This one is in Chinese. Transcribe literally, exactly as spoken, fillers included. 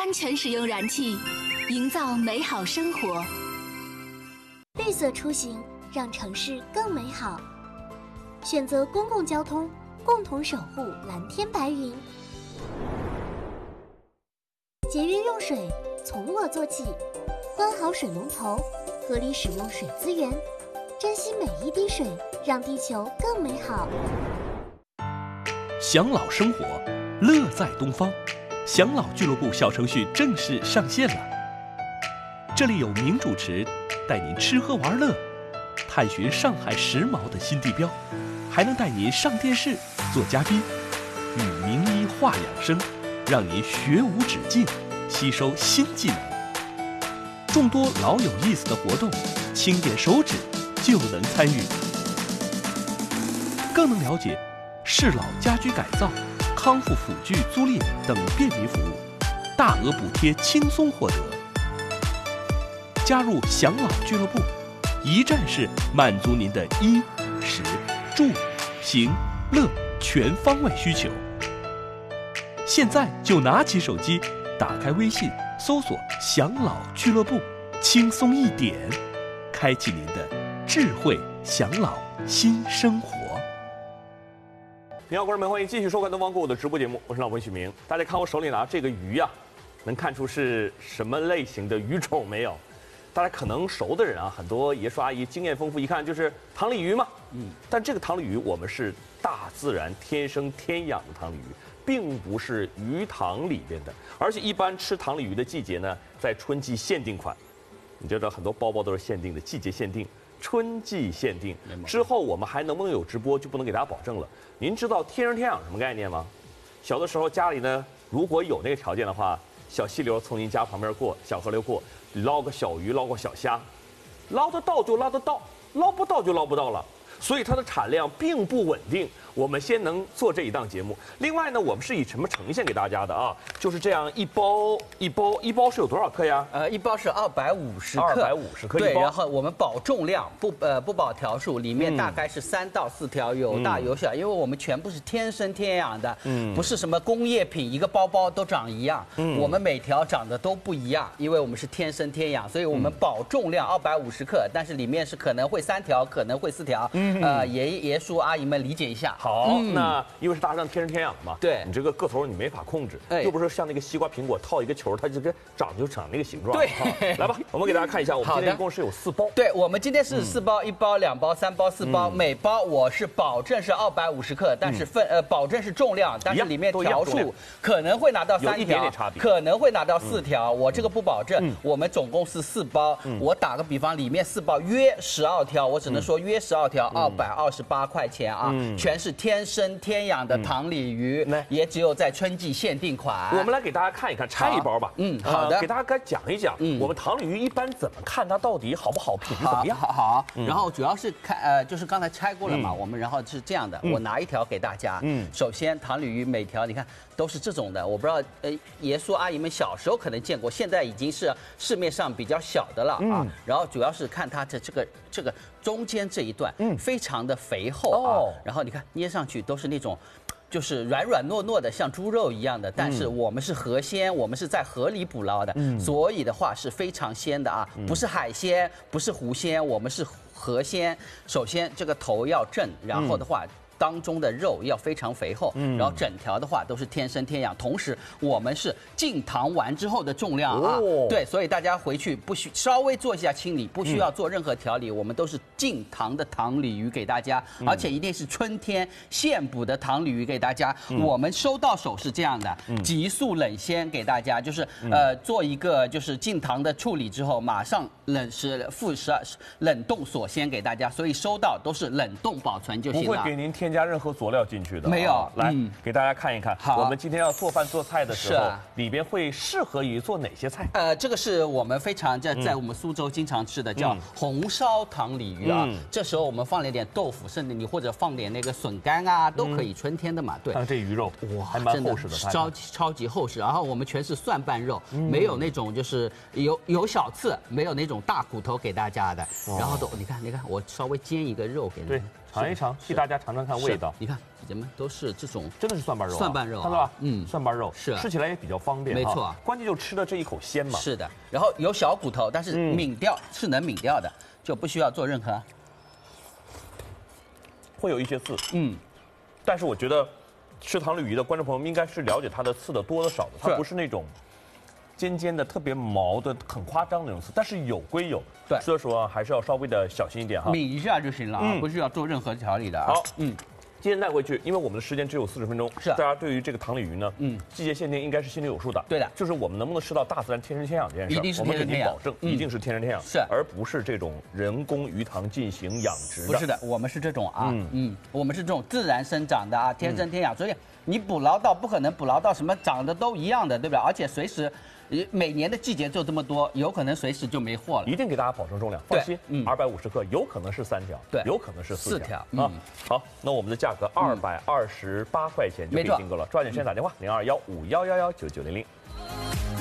安全使用燃气，营造美好生活。 绿色出行，让城市更美好。选择公共交通，共同守护蓝天白云。节约用水，从我做起，关好水龙头，合理使用水资源，珍惜每一滴水，让地球更美好。 享老生活，乐在东方。享老俱乐部小程序正式上线了，这里有名主持带您吃喝玩乐，探寻上海时髦的新地标，还能带您上电视做嘉宾，与名医话养生，让您学无止境，吸收新技能。众多老有意思的活动，轻点手指就能参与，更能了解适老家居改造、康复辅具租赁等便民服务，大额补贴轻松获得。加入享老俱乐部，一站式满足您的衣、食、住、行、乐全方位需求。现在就拿起手机，打开微信，搜索“享老俱乐部”，轻松一点，开启您的智慧享老新生活。 你好，观众们，欢迎继续收看东方购物的直播节目，我是老文许明。大家看我手里拿这个鱼啊，能看出是什么类型的鱼种没有？大家可能熟的人啊，很多爷叔阿姨经验丰富，一看就是塘鲤鱼嘛。嗯，但这个塘鲤鱼我们是大自然天生天养的塘鲤鱼，并不是鱼塘里边的。而且一般吃塘鲤鱼的季节呢，在春季限定款。你知道很多包包都是限定的，季节限定。春季限定之后，我们还能不能有直播，就不能给大家保证了。您知道天生天养什么概念吗？小的时候家里呢，如果有那个条件的话，小溪流从您家旁边过，小河流过，捞个小鱼，捞个小虾，捞得到就捞得到，捞不到就捞不到了。所以它的产量并不稳定。我们先能做这一档节目。另外呢，我们是以什么呈现给大家的啊？就是这样一包一包一包是有多少克呀？ 呃，一包是二百五十克。 二百五十克一包。 对，然后我们保重量，不呃不保条数，里面大概是三到四条，有大有小，因为我们全部是天生天养的，嗯，不是什么工业品，一个包包都长一样，嗯，我们每条长得都不一样，因为我们是天生天养，所以我们保重量二百五十克，但是里面是可能会三条，可能会四条，嗯，呃，爷爷叔阿姨们理解一下。 好，嗯、那因为是大象天生天养的嘛， 对你这个个头你没法控制， 哎、 又不是像那个西瓜苹果套一个球，它就跟长就长那个形状。 对， 来吧，我们给大家看一下，我们今天一共是有四包。 对，我们今天是四包，嗯、一包、两包、三包、四包，嗯、每包我是保证是二百五十克，但是分、嗯、呃保证是重量，但是里面条数可能会拿到三条， 有一点点差别， 可能会拿到四条，嗯、我这个不保证。 嗯、 我们总共是四包，嗯、我打个比方，里面四包约十二条，我只能说约十二条，二百二十八块钱啊，嗯、全是天生天养的塘鲤鱼，嗯、也只有在春季限定款。 我们来给大家看一看，拆一包吧。 嗯，好的， 呃、给大家该讲一讲，嗯、我们塘鲤鱼一般怎么看它到底好不好，品质怎么样？ 好，好，嗯、然后主要是看呃，就是刚才拆过了嘛，嗯、我们然后是这样的，嗯、我拿一条给大家。嗯，首先塘鲤鱼每条你看都是这种的，我不知道呃爷叔阿姨们小时候可能见过，现在已经是市面上比较小的了啊。嗯、然后主要是看它的这个这个中间这一段，嗯，非常的肥厚啊。哦、然后你看捏上去都是那种。就是软软糯糯的，像猪肉一样的，但是我们是河鲜，我们是在河里捕捞的，嗯、所以的话是非常鲜的啊，不是海鲜，不是湖鲜，我们是河鲜。首先这个头要正，然后的话。嗯当中的肉要非常肥厚，嗯、然后整条的话都是天生天养，同时我们是浸糖完之后的重量啊，哦、对，所以大家回去不需稍微做一下清理，不需要做任何调理，嗯、我们都是浸糖的塘鲤鱼给大家，嗯、而且一定是春天现捕的塘鲤鱼给大家。嗯、我们收到手是这样的，嗯、急速冷鲜给大家，就是呃做一个就是浸糖的处理之后，马上冷是负十二冷冻锁鲜给大家，所以收到都是冷冻保存就行了， 不会给您添加任何佐料进去的， 没有。啊、 来、 嗯、 给大家看一看，我们今天要做饭做菜的时候，啊、里边会适合于做哪些菜？ 呃，这个是我们非常在在我们苏州经常吃的，叫红烧塘鲤鱼啊。嗯、这时候我们放了一点豆腐，甚至你或者放点那个笋干啊，都可以，春天的嘛。对， 看这鱼肉哇，还蛮厚实的， 超超级厚实。然后我们全是蒜瓣肉，嗯、没有那种就是有有小刺，没有那种大骨头给大家的。然后都你看，你看我稍微煎一个肉给你。 对， 尝一尝，替大家尝尝看味道。 你看，姐姐们都是这种， 真的是蒜瓣肉、啊， 蒜瓣肉、啊， 看到吧？ 嗯， 蒜瓣肉是吃起来也比较方便， 没错。 关键就吃的这一口鲜嘛。 是的，然后有小骨头，但是抿掉、嗯、是能抿掉的，就不需要做任何。 会有一些刺， 嗯， 但是我觉得吃糖鲤鱼的观众朋友们应该是了解它的刺的多的少的，它不是那种。尖尖的、特别毛的、很夸张的那种刺，但是有归有， 对， 所以说还是要稍微的小心一点哈。 抿一下就行了啊，嗯、不需要做任何调理的啊。 好， 嗯， 今天带回去，因为我们的时间只有四十分钟， 是大家对于这个糖鲤鱼呢，嗯，季节限定应该是心里有数的。 对的， 就是我们能不能吃到大自然天生天养这件事， 一定是天生天养， 我们肯定保证一定是天生天养， 是， 而不是这种人工鱼塘进行养殖的。 不是的，我们是这种啊，嗯嗯，我们是这种自然生长的啊，天生天养，所以你捕捞到不可能捕捞到什么长得都一样的，对吧？而且随时。每年的季节就这么多，有可能随时就没货了。 一定给大家保证重量，放心。嗯，二百五十克，有可能是三条， 对， 有可能是四条啊。 好，那我们的价格二百二十八块钱就可以订购了，抓紧时间打电话零二幺五幺幺幺九九零零。